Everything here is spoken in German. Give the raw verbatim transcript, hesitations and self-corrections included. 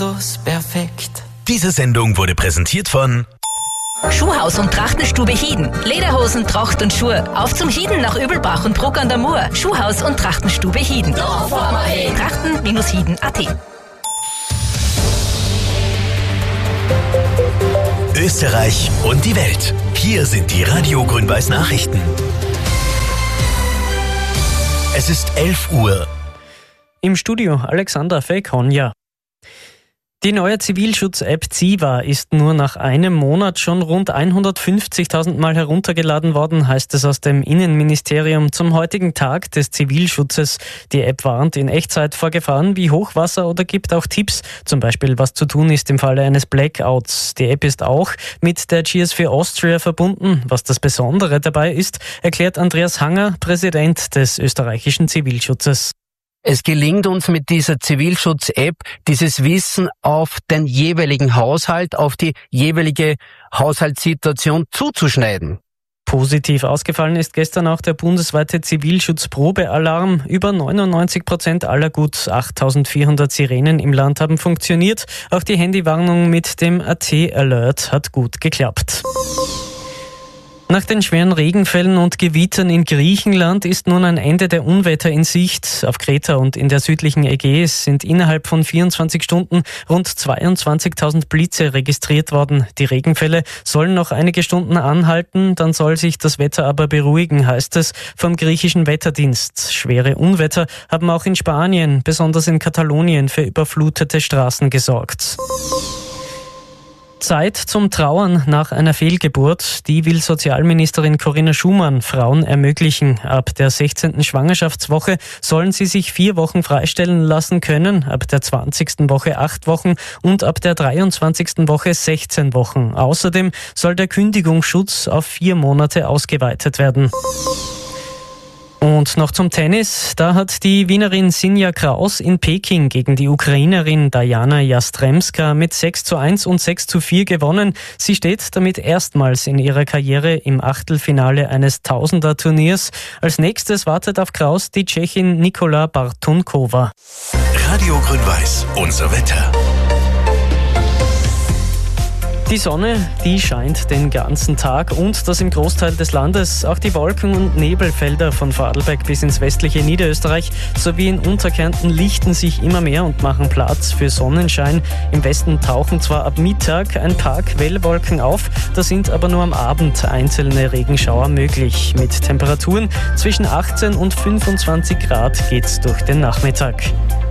Perfekt. Diese Sendung wurde präsentiert von Schuhhaus und Trachtenstube Hieden. Lederhosen, Tracht und Schuhe. Auf zum Hieden nach Übelbach und Bruck an der Mur. Schuhhaus und Trachtenstube Hieden. Trachten Hieden Punkt at. Österreich und die Welt. Hier sind die Radio Grün-Weiß Nachrichten. Es ist elf Uhr. Im Studio Alexander Fekonja. Die neue Zivilschutz-App Ziva ist nur nach einem Monat schon rund hundertfünfzigtausend Mal heruntergeladen worden, heißt es aus dem Innenministerium zum heutigen Tag des Zivilschutzes. Die App warnt in Echtzeit vor Gefahren wie Hochwasser oder gibt auch Tipps, zum Beispiel was zu tun ist im Falle eines Blackouts. Die App ist auch mit der G S vier Austria verbunden. Was das Besondere dabei ist, erklärt Andreas Hanger, Präsident des österreichischen Zivilschutzes. Es gelingt uns mit dieser Zivilschutz-App, dieses Wissen auf den jeweiligen Haushalt, auf die jeweilige Haushaltssituation zuzuschneiden. Positiv ausgefallen ist gestern auch der bundesweite Zivilschutzprobealarm. Über neunundneunzig Prozent aller gut achttausendvierhundert Sirenen im Land haben funktioniert. Auch die Handywarnung mit dem A T-Alert hat gut geklappt. Nach den schweren Regenfällen und Gewittern in Griechenland ist nun ein Ende der Unwetter in Sicht. Auf Kreta und in der südlichen Ägäis sind innerhalb von vierundzwanzig Stunden rund zweiundzwanzigtausend Blitze registriert worden. Die Regenfälle sollen noch einige Stunden anhalten, dann soll sich das Wetter aber beruhigen, heißt es vom griechischen Wetterdienst. Schwere Unwetter haben auch in Spanien, besonders in Katalonien, für überflutete Straßen gesorgt. Zeit zum Trauern nach einer Fehlgeburt. Die will Sozialministerin Corinna Schumann Frauen ermöglichen. Ab der sechzehnten Schwangerschaftswoche sollen sie sich vier Wochen freistellen lassen können, ab der zwanzigsten Woche acht Wochen und ab der dreiundzwanzigsten Woche sechzehn Wochen. Außerdem soll der Kündigungsschutz auf vier Monate ausgeweitet werden. Und noch zum Tennis. Da hat die Wienerin Sinja Kraus in Peking gegen die Ukrainerin Diana Jastremska mit sechs zu eins und sechs zu vier gewonnen. Sie steht damit erstmals in ihrer Karriere im Achtelfinale eines Tausender-Turniers. Als nächstes wartet auf Kraus die Tschechin Nikola Bartunkova. Radio Grün-Weiß, unser Wetter. Die Sonne, die scheint den ganzen Tag und das im Großteil des Landes. Auch die Wolken- und Nebelfelder von Vorarlberg bis ins westliche Niederösterreich sowie in Unterkärnten lichten sich immer mehr und machen Platz für Sonnenschein. Im Westen tauchen zwar ab Mittag ein paar Quellwolken auf, da sind aber nur am Abend einzelne Regenschauer möglich. Mit Temperaturen zwischen achtzehn und fünfundzwanzig Grad geht's durch den Nachmittag.